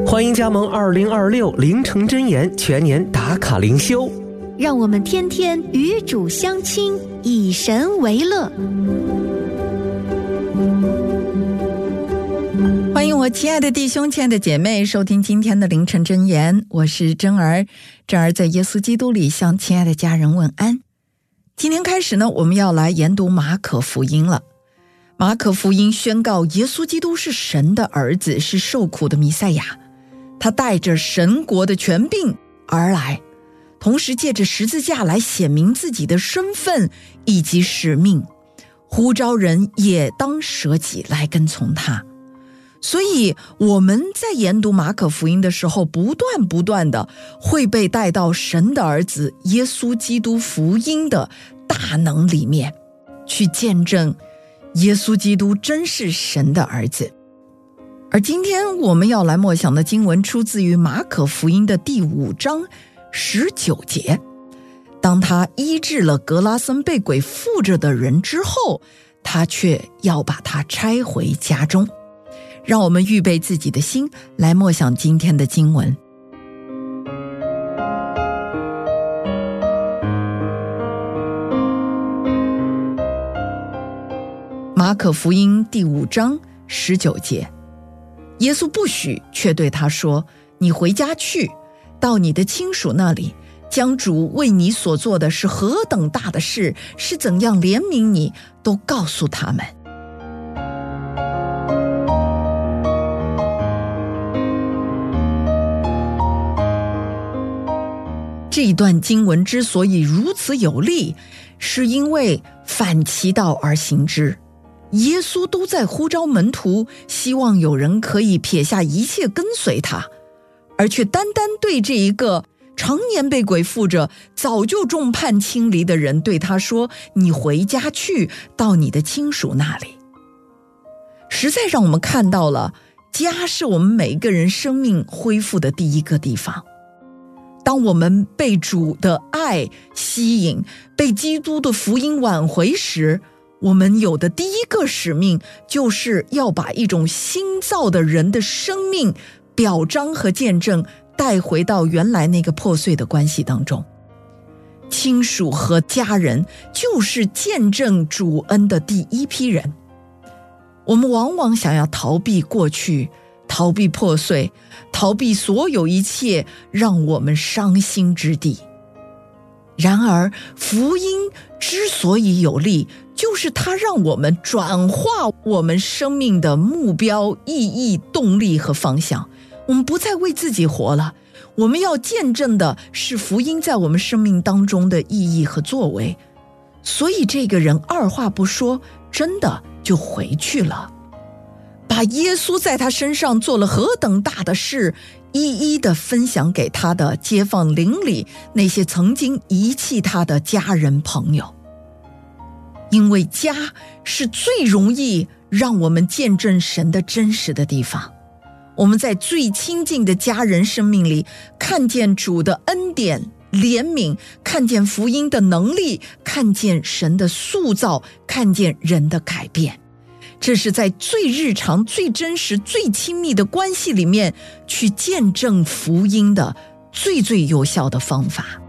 欢迎加盟2026凌晨真言全年打卡灵修， 让我们天天与主相亲，以神为乐。 欢迎我亲爱的弟兄亲爱的姐妹收听今天的凌晨真言，我是真儿。真儿在耶稣基督里向亲爱的家人问安。今天开始呢，我们要来研读马可福音了。马可福音宣告耶稣基督是神的儿子，是受苦的弥赛亚，他带着神国的权柄而来，同时借着十字架来显明自己的身份以及使命，呼召人也当舍己来跟从他。所以我们在研读马可福音的时候，不断的会被带到神的儿子耶稣基督福音的大能里面，去见证耶稣基督真是神的儿子。而今天我们要来默想的经文出自于马可福音的第5章19节。当他医治了格拉森被鬼附着的人之后，他却要把他拆回家中。让我们预备自己的心来默想今天的经文。马可福音第5章19节，耶稣不许，却对他说：你回家去，到你的亲属那里，将主为你所做的是何等大的事，是怎样怜悯你，都告诉他们。这一段经文之所以如此有力，是因为反其道而行之。耶稣都在呼召门徒，希望有人可以撇下一切跟随他，而却单单对这一个常年被鬼附着、早就众叛亲离的人对他说：你回家去，到你的亲属那里。实在让我们看到了，家是我们每一个人生命恢复的第一个地方。当我们被主的爱吸引，被基督的福音挽回时，我们有的第一个使命，就是要把一种新造的人的生命表彰和见证带回到原来那个破碎的关系当中。亲属和家人就是见证主恩的第一批人。我们往往想要逃避过去，逃避破碎，逃避所有一切让我们伤心之地。然而福音之所以有力，就是它让我们转化我们生命的目标、意义、动力和方向。我们不再为自己活了，我们要见证的是福音在我们生命当中的意义和作为。所以这个人二话不说，真的就回去了，把耶稣在他身上做了何等大的事，一一的分享给他的街坊邻里，那些曾经遗弃他的家人朋友。因为家是最容易让我们见证神的真实的地方。我们在最亲近的家人生命里，看见主的恩典、怜悯，看见福音的能力，看见神的塑造，看见人的改变。这是在最日常、最真实、最亲密的关系里面去见证福音的最有效的方法。